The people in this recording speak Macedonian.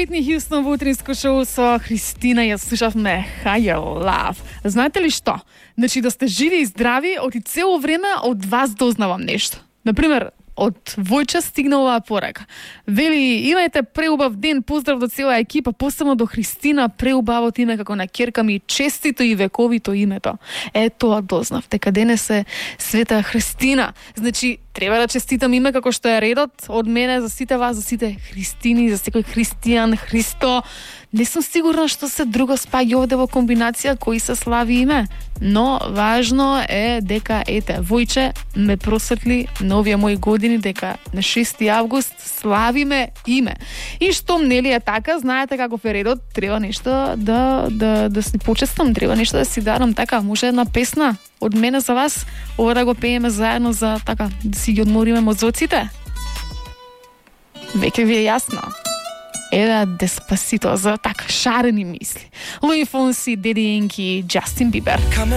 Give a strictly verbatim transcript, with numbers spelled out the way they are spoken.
Whitney Houston в утринско шоу со Христина ја слушавме Higher Love. Знаете ли што? Значи да сте живи и здрави, оти цело време од вас дознавам нешто. Например, од Војча стигна оваа порака. Вели, имајте преубав ден, поздрав до цела екипа, посебно до Христина, преубавото име како на ќерка ми, честито и вековито името. Е, тоа дознав, дека денес е Света Христина. Значи, треба да честитам име како што е редот од мене за сите вас, за сите Христини, за секој Христијан, Христо. Не сум сигурна што се друго спаѓа овде во комбинација кои се слави име, но важно е дека ете Војче ме просветли на овие мои години дека на шести август славиме име. И штом нели е така, знаете каков е редот, треба нешто да да да се почестам, треба нешто да си дарам, така, може една песна од мене за вас, ова да го пееме заедно за така да си ги одмориме мозоците. Веќе ви е јасно. Ева Деспасито за така шарени мисли. Луи Фонси, Деди Јанки, Джастин Бибер.